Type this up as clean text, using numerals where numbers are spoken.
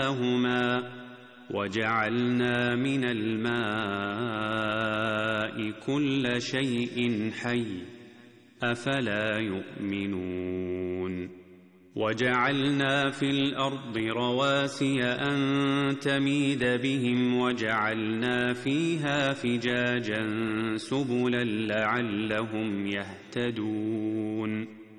وجعلنا من الماء كل شيء حي أفلا يؤمنون وجعلنا في الأرض رواسي أن تميد بهم وجعلنا فيها فجاجا سبلا لعلهم يهتدون